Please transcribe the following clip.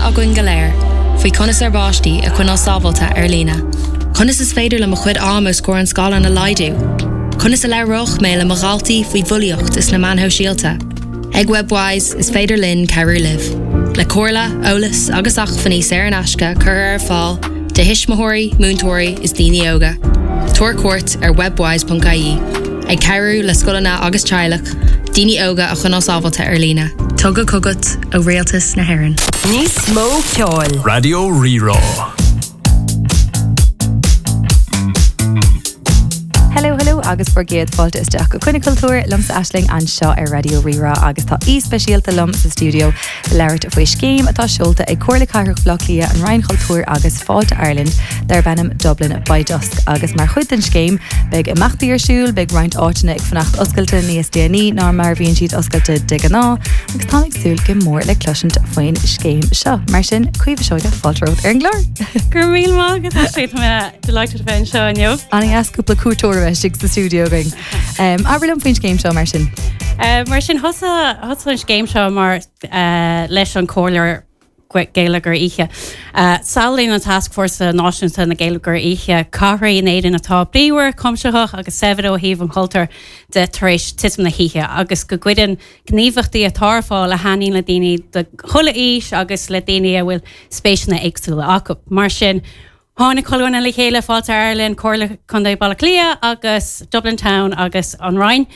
aguain galéir, faoi conas ar báistí a chuná sábhalta ar lína. Conas is féidir le mo chuid am scór an scála na laidú. Conas a le roch mé le magaltaí faoi bhuiliocht is na manho síalta. Ag webwise is féidir linn ceirú liv. Le cóirla, ólas agus ach faní séir an asca chur ar fáil, de hismóirí, múntóirí is daoine óga. Tuair cuairt ar webwise.ie. Ag ceirú le scolanna agus teilech, daoine óga a chuná sábhalta ar lína. Tugad cogat ó réaltas na hÉireann. Níos mó ceáil. Radio Rerá. Hello, agus forgéad fáilte isteach go Cuine Cultúr lumsa Aisling an seo ar Radio Rerá agus tá íspéisialta lum sa stúdio leirt faoi scéim atá siolta ag cuairla caireach Bloc Lia an Ryan Cultúr agus Fáilte Ireland dar benam Dublin by dusk agus mar chuid den scéim beag amachtaí arsúil beag roiint áitina ag fanacht oscailte níos déanaí ná mar bhíonn siad oscailte de gná agus tánig súil go mór le cloisint faoin scéim seo mar sin cuimh seoide fáilteród ar an glór. Gur míl má agus éit me delighted to seo inniu. Anna ascúpla cuairtóir ag the studio going. Aberlum Finch game show Martin. Martin hosa game show mar leis an cóir Gaeilgeoir Oíche. Salín an task force náisiúnta na Gaeilgeoir Oíche carraí éidir atá bríomhar comseach agus severo híomh an cultúr de taréis tism na híthe agus go gcuidan gníomhachtaí a tarfáil le haín le daoine de chula ís agus le daoine a bhfuil spéisina éagsúla acu. Mar sin Hána colúna le chéile Fáilte Ireland, Cóirla Condé Balaclia agus Dublin Town agus an Rhine.